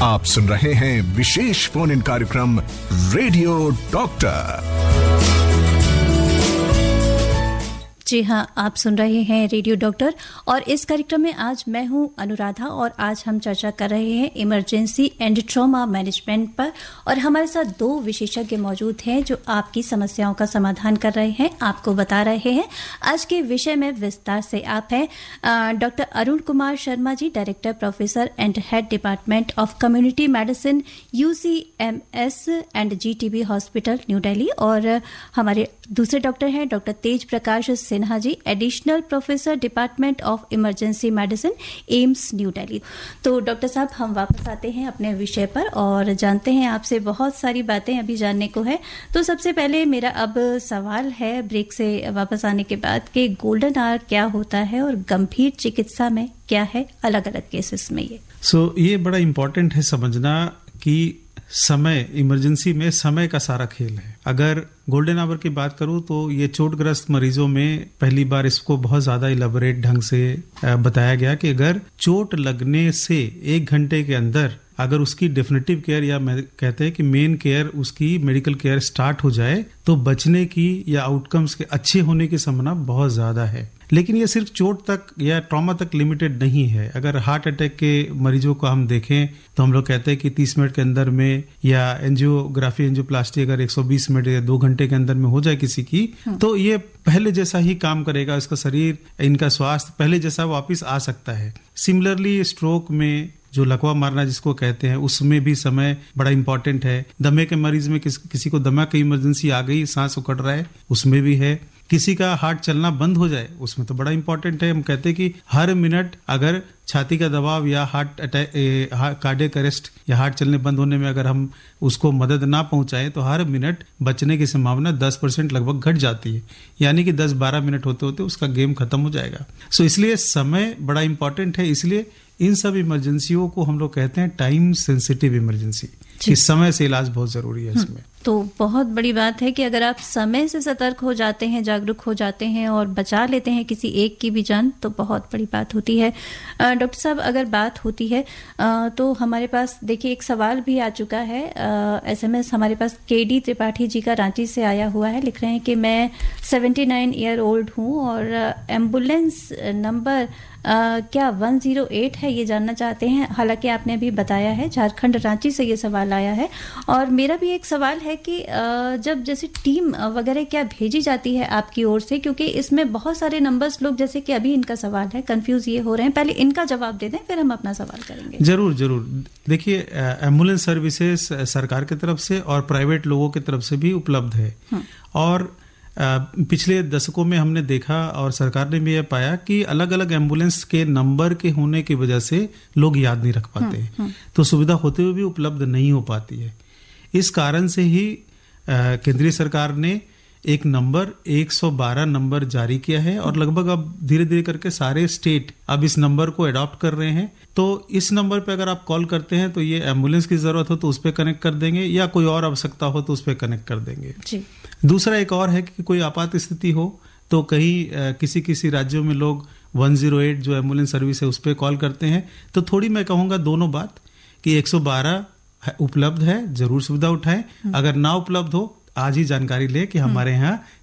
आप सुन रहे हैं विशेष फोन इन कार्यक्रम रेडियो डॉक्टर। जी हाँ, आप सुन रहे हैं रेडियो डॉक्टर और इस कार्यक्रम में आज मैं हूं अनुराधा और आज हम चर्चा कर रहे हैं इमरजेंसी एंड ट्रॉमा मैनेजमेंट पर। और हमारे साथ दो विशेषज्ञ मौजूद हैं जो आपकी समस्याओं का समाधान कर रहे हैं, आपको बता रहे हैं। आज के विषय में विस्तार से आप हैं doctor Arun Kumar Sharma ji, director professor and head department of community medicine UCMS and GTB hospital new Delhi. और हमारे दूसरे डॉक्टर हैं doctor Tej Prakash Sinha ji, additional professor department of emergency medicine AIIMS new Delhi. तो डॉक्टर साहब, हम वापस आते हैं अपने विषय पर और जानते हैं आपसे बहुत सारी बातें अभी जानने को है। तो सबसे पहले मेरा अब सवाल है ब्रेक से वापस आने के बाद कि गोल्डन आवर क्या होता है और गंभीर चिकित्सा में क्या है अलग अलग केसेस में ये। ये बड़ा इम्पोर्टेंट है समझना कि समय, इमरजेंसी में समय का सारा खेल है। अगर गोल्डन आवर की बात करूं तो ये चोटग्रस्त मरीजों में पहली बार इसको बहुत ज्यादा इलेबोरेट ढंग से बताया गया कि अगर चोट लगने से 1 घंटे के अंदर अगर उसकी डेफिनेटिव केयर या कहते हैं कि मेन केयर, उसकी मेडिकल केयर स्टार्ट हो जाए तो बचने की या आउटकम्स के अच्छे होने की संभावना बहुत ज्यादा है। लेकिन ये सिर्फ चोट तक या ट्रॉमा तक लिमिटेड नहीं है। अगर हार्ट अटैक के मरीजों को हम देखें तो हम लोग कहते हैं कि 30 मिनट के अंदर में, या एंजियोग्राफी एंजियोप्लास्टी अगर 120 मिनट या 2 घंटे के अंदर में हो जाए किसी की, तो ये पहले जैसा ही काम करेगा, इसका शरीर, इनका स्वास्थ्य पहले जैसा वापस आ सकता है। सिमिलरली स्ट्रोक में जो लकवा मारना जिसको कहते हैं, उसमें भी समय बड़ा इंपॉर्टेंट है। दमे के मरीज में किसी को दमा की इमरजेंसी आ गई, सांस उखड़ रहा है, उसमें भी है। किसी का हार्ट चलना बंद हो जाए, उसमें तो बड़ा इंपॉर्टेंट है। हम कहते हैं कि हर मिनट अगर छाती का दबाव या हार्ट अटैक, कार्डियक अरेस्ट या हार्ट चलने बंद होने में अगर हम उसको मदद ना पहुंचाएं तो हर मिनट बचने की संभावना 10% लगभग घट जाती है। यानी कि 10-12 मिनट होते होते उसका गेम खत्म हो जाएगा। इसलिए समय बड़ा इंपॉर्टेंट है। इसलिए इन सब इमरजेंसियों को हम लोग कहते हैं टाइम सेंसिटिव इमरजेंसी, कि समय से इलाज बहुत जरूरी है इसमें। तो बहुत बड़ी बात है कि अगर आप समय से सतर्क हो जाते हैं, जागरूक हो जाते हैं और बचा लेते हैं किसी एक की भी जान, तो बहुत बड़ी बात होती है। डॉक्टर साहब, अगर बात होती है तो हमारे पास देखिए एक सवाल भी आ चुका है। SMS हमारे पास KD त्रिपाठी जी का रांची से आया हुआ है। लिख रहे हैं कि मैं 79 ईयर ओल्ड हूँ और एम्बुलेंस नंबर क्या 108 है, ये जानना चाहते हैं। हालांकि आपने अभी बताया है, झारखंड रांची से ये सवाल आया है। और मेरा भी एक सवाल है कि जब जैसे टीम वगैरह क्या भेजी जाती है आपकी ओर से, क्योंकि इसमें बहुत सारे नंबर्स लोग, जैसे कि अभी इनका सवाल है, कंफ्यूज ये हो रहे हैं। पहले इनका जवाब दे दें, फिर हम अपना सवाल करेंगे। जरूर जरूर। देखिए, एम्बुलेंस सर्विसेज सरकार की तरफ से और प्राइवेट लोगों की तरफ से भी उपलब्ध है। और पिछले दशकों में हमने देखा और सरकार ने भी यह पाया कि अलग अलग एम्बुलेंस के नंबर के होने की वजह से लोग याद नहीं रख पाते, तो सुविधा होते हुए भी उपलब्ध नहीं हो पाती है। इस कारण से ही केंद्रीय सरकार ने एक नंबर 112 नंबर जारी किया है और लगभग अब धीरे धीरे करके सारे स्टेट अब इस नंबर को अडॉप्ट कर रहे हैं। तो इस नंबर पे अगर आप कॉल करते हैं तो ये एम्बुलेंस की जरूरत हो तो उस पर कनेक्ट कर देंगे, या कोई और आवश्यकता हो तो उस पर कनेक्ट कर देंगे जी। दूसरा एक और है कि कोई आपात स्थिति हो तो कहीं किसी राज्यों में लोग 108 जो एम्बुलेंस सर्विस है उस पर कॉल करते हैं। तो थोड़ी मैं कहूँगा दोनों बात कि 112 उपलब्ध है, जरूर सुविधा उठाएं। अगर ना उपलब्ध हो, आज ही जानकारी ले कि हमारे यहाँ